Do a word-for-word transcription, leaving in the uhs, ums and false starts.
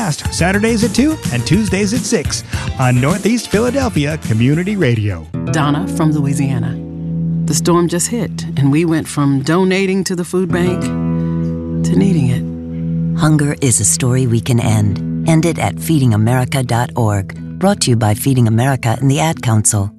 Fast, Saturdays at two and Tuesdays at six on Northeast Philadelphia Community Radio. Donna from Louisiana. The storm just hit, and we went from donating to the food bank to needing it. Hunger is a story we can end. End it at feeding america dot org. Brought to you by Feeding America and the Ad Council.